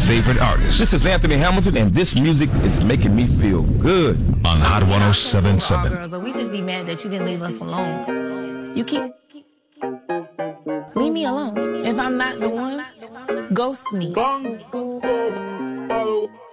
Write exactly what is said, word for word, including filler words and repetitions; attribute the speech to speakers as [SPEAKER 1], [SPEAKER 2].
[SPEAKER 1] favorite artists.
[SPEAKER 2] This is Anthony Hamilton, and this music is making me feel good.
[SPEAKER 1] On Hot one oh seven point seven.
[SPEAKER 3] Girl, but we just be mad that you didn't leave us alone. You keep... Leave me alone. If I'm not the one, ghost me.
[SPEAKER 4] Bang, boom, boom,